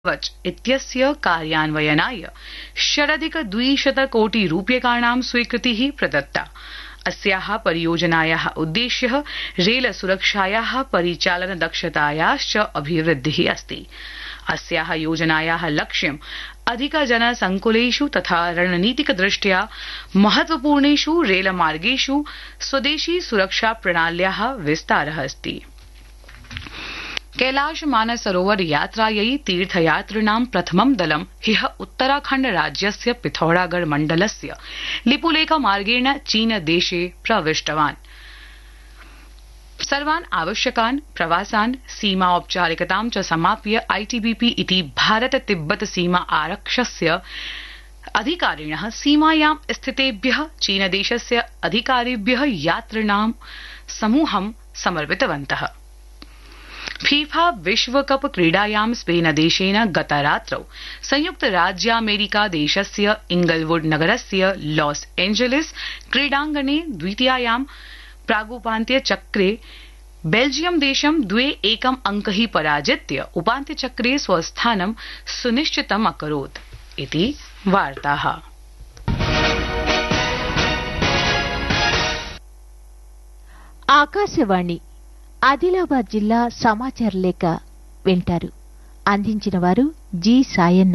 कवच इत्यस्य कार्यान्वयनाय षडधिक-200-कोटिरूप्यकाणां स्वीकृतिः प्रदत्ता। अस्याः परियोजनायाः उद्देश्यः रेल सुरक्षायाः परिचालन दक्षतायाश्च अभिवृद्धिः अस्ति। अस्याः योजनायाः लक्ष्यम् अधिकजनसंकुलेषु तथा रणनीतिकदृष्ट्या महत्वपूर्णेषु रेलमार्गेषु स्वदेशी सुरक्षा प्रणाल्याः विस्तारः अस्ति। कैलाश मानसरोवर यात्रायै तीर्थयात्रिणां प्रथमं दलं ह्यः उत्तराखण्ड राज्यस्य पिथौरागढ़ मण्डलस्य लिपुलेख मार्गेण चीनदेशे प्रविष्टवान्। सर्वान् आवश्यकान् प्रवासान् सीमा औपचारिकतां च समाप्य आईटीबीपी इति भारत तिब्बत सीमा आरक्षस्य अधिकारिणः सीमायां स्थितेभ्यः चीनदेशस्य अधिकारिभ्यः यात्रिणां समूहं समर्पितवन्तः। फीफा विश्वकप क्रीडायां स्पेनदेशेन गतरात्रौ संयुक्तराज्यामेरिकादेशस्य इंगलवुड नगरस्य लॉस एंजेलिस क्रीडाङ्गणे द्वितीयायां प्रागुपान्त्यचक्रे बेल्जियम देशं 2-1 अंकैः पराजित्य उपान्त्यचक्रे स्वस्थानं सुनिश्चितम् अकरोत् इति वार्ताः। ఆకాశవాణి ఆదిలాబాద్ జిల్లా సమాచార లేఖ వింటారు. అందించిన వారు జి సాయన్న.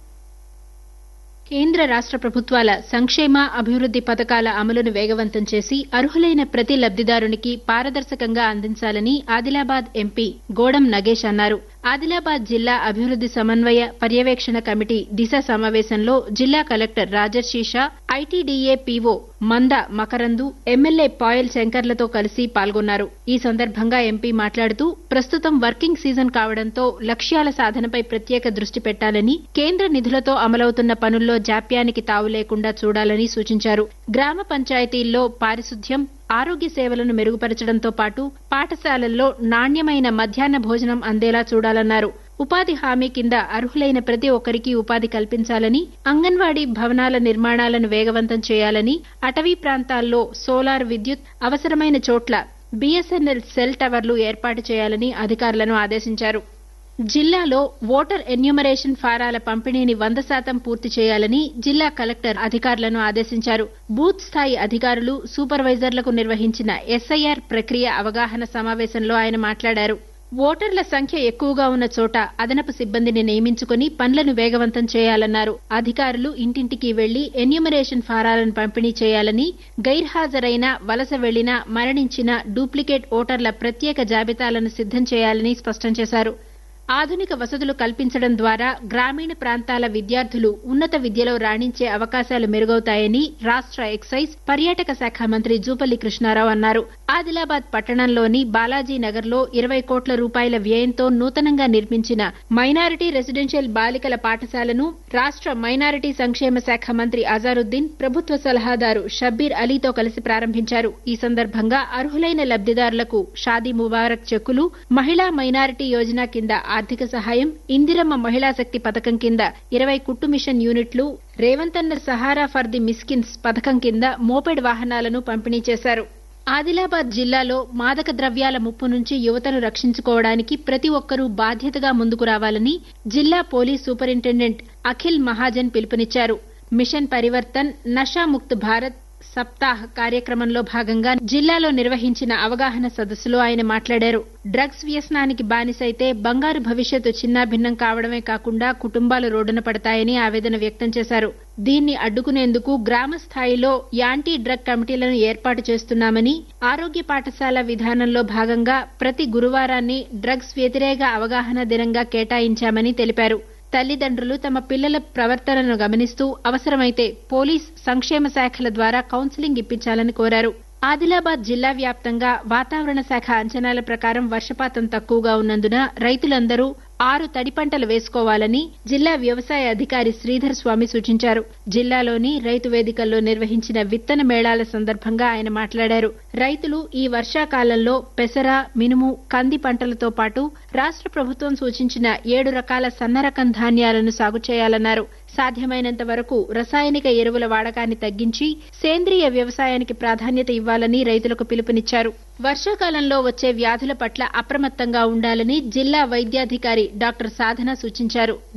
కేంద్ర రాష్ట్ర ప్రభుత్వాల సంక్షేమ అభివృద్ది పథకాల అమలును వేగవంతం చేసి అర్హులైన ప్రతి లబ్దిదారునికి పారదర్శకంగా అందించాలని ఆదిలాబాద్ ఎంపీ గోడం నగేష్ అన్నారు. ఆదిలాబాద్ జిల్లా అభివృద్ది సమన్వయ పర్యవేక్షణ కమిటీ దిశ సమావేశంలో జిల్లా కలెక్టర్ రాజర్షి ఐటీడీఏ పీఓ మంద మకరందు ఎమ్మెల్యే పాయల్ శంకర్లతో కలిసి పాల్గొన్నారు. ఈ సందర్భంగా ఎంపీ మాట్లాడుతూ ప్రస్తుతం వర్కింగ్ సీజన్ కావడంతో లక్ష్యాల సాధనపై ప్రత్యేక దృష్టి పెట్టాలని, కేంద్ర నిధులతో అమలవుతున్న పనుల్లో జాప్యానికి తావు లేకుండా చూడాలని సూచించారు. గ్రామ పంచాయతీల్లో పారిశుద్ధ్యం, ఆరోగ్య సేవలను మెరుగుపరచడంతో పాటు పాఠశాలల్లో నాణ్యమైన మధ్యాహ్న భోజనం అందేలా చూడాలన్నారు. ఉపాధి హామీ కింద అర్హులైన ప్రతి ఒక్కరికి ఉపాధి కల్పించాలని, అంగన్వాడీ భవనాల నిర్మాణాలను వేగవంతం చేయాలని, అటవీ ప్రాంతాల్లో సోలార్ విద్యుత్, అవసరమైన చోట్ల బీఎస్ఎన్ఎల్ సెల్ టవర్లు ఏర్పాటు చేయాలని అధికారులను ఆదేశించారు. జిల్లాలో ఓటర్ ఎన్యూమరేషన్ ఫారాల పంపిణీని 100% పూర్తి చేయాలని జిల్లా కలెక్టర్ అధికారులను ఆదేశించారు. బూత్ స్థాయి అధికారులు, సూపర్వైజర్లకు నిర్వహించిన ఎస్ఐఆర్ ప్రక్రియ అవగాహన సమావేశంలో ఆయన మాట్లాడారు. ఓటర్ల సంఖ్య ఎక్కువగా ఉన్న చోట అదనపు సిబ్బందిని నియమించుకుని పనులను వేగవంతం చేయాలన్నారు. అధికారులు ఇంటింటికి వెళ్లి ఎన్యూమరేషన్ ఫారాలను పంపిణీ చేయాలని, గైర్హాజరైన, వలస వెళ్లిన, మరణించిన డూప్లికేట్ ఓటర్ల ప్రత్యేక జాబితాలను సిద్దం చేయాలని స్పష్టం చేశారు. ఆధునిక వసతులు కల్పించడం ద్వారా గ్రామీణ ప్రాంతాల విద్యార్థులు ఉన్నత విద్యలో రాణించే అవకాశాలు మెరుగవుతాయని రాష్ట్ర ఎక్సైజ్, పర్యాటక శాఖ మంత్రి జూపల్లి కృష్ణారావు అన్నారు. ఆదిలాబాద్ పట్టణంలోని బాలాజీ నగర్లో 20 కోట్ల రూపాయల వ్యయంతో నూతనంగా నిర్మించిన మైనారిటీ రెసిడెన్షియల్ బాలికల పాఠశాలను రాష్ట్ర మైనారిటీ సంక్షేమ శాఖ మంత్రి అజారుద్దీన్, ప్రభుత్వ సలహాదారు షబ్బీర్ అలీతో కలిసి ప్రారంభించారు. ఈ సందర్భంగా అర్హులైన లబ్దిదారులకు షాదీ ముబారక్ చెక్కులు, మహిళా మైనారిటీ యోజన కింద ఆర్థిక సహాయం, ఇందిరమ్మ మహిళా శక్తి పథకం కింద 20 కుట్టు మిషన్ యూనిట్లు, రేవంతన్న సహారా ఫర్ ది మిస్కిన్స్ పథకం కింద మోపెడ్ వాహనాలను పంపిణీ చేశారు. ఆదిలాబాద్ జిల్లాలో మాదక ద్రవ్యాల ముప్పు నుంచి యువతను రక్షించుకోవడానికి ప్రతి ఒక్కరూ బాధ్యతగా ముందుకు రావాలని జిల్లా పోలీస్ సూపరింటెండెంట్ అఖిల్ మహాజన్ పిలుపునిచ్చారు. మిషన్ పరివర్తన్, నషాముక్త్ భారత్ సప్తాహ్ కార్యక్రమంలో భాగంగా జిల్లాలో నిర్వహించిన అవగాహన సదస్సులో ఆయన మాట్లాడారు. డ్రగ్స్ వ్యసనానికి బానిసైతే బంగారు భవిష్యత్తు చిన్నాభిన్నం కావడమే కాకుండా కుటుంబాలు రోడ్డున పడతాయని ఆవేదన వ్యక్తం చేశారు. దీన్ని అడ్డుకునేందుకు గ్రామ స్థాయిలో యాంటీ డ్రగ్ కమిటీలను ఏర్పాటు చేస్తున్నామని, ఆరోగ్య పాఠశాల విధానంలో భాగంగా ప్రతి గురువారాన్ని డ్రగ్స్ వ్యతిరేక అవగాహన దినంగా కేటాయించామని తెలిపారు. తల్లిదండ్రులు తమ పిల్లల ప్రవర్తనను గమనిస్తూ అవసరమైతే పోలీస్, సంక్షేమ శాఖల ద్వారా కౌన్సిలింగ్ ఇప్పించాలని కోరారు. ఆదిలాబాద్ జిల్లా వ్యాప్తంగా వాతావరణ శాఖ అంచనాల ప్రకారం వర్షపాతం తక్కువగా ఉన్నందున రైతులందరూ 6 తడి పంటలు వేసుకోవాలని జిల్లా వ్యవసాయ అధికారి శ్రీధర్ స్వామి సూచించారు. జిల్లాలోని రైతు వేదికల్లో నిర్వహించిన విత్తన మేళాల సందర్భంగా ఆయన మాట్లాడారు. రైతులు ఈ వర్షాకాలంలో పెసర, మినుము, కంది పంటలతో పాటు రాష్ట్ర ప్రభుత్వం సూచించిన 7 రకాల సన్నరకం ధాన్యాలను సాగు చేయాలన్నారు. సాధ్యమైనంత వరకు రసాయనిక ఎరువుల వాడకాన్ని తగ్గించి సేంద్రియ వ్యవసాయానికి ప్రాధాన్యత ఇవ్వాలని రైతులకు పిలుపునిచ్చారు. వర్షాకాలంలో వచ్చే వ్యాధుల పట్ల అప్రమత్తంగా ఉండాలని జిల్లా వైద్యాధికారి డాక్టర్ సాధన సూచించారు.